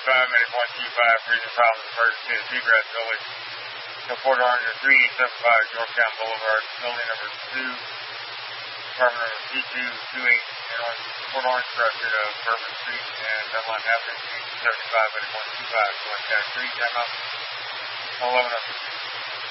medic 125, Freezing Problems, Emergency at Seagrass Village. Port Orange 3875 Yorktown Boulevard, building number 2, apartment number C228, and Port Orange directed Bourbon Street and Dunlop Avenue, 75 medic 125, Glen County 3, time out 11:06.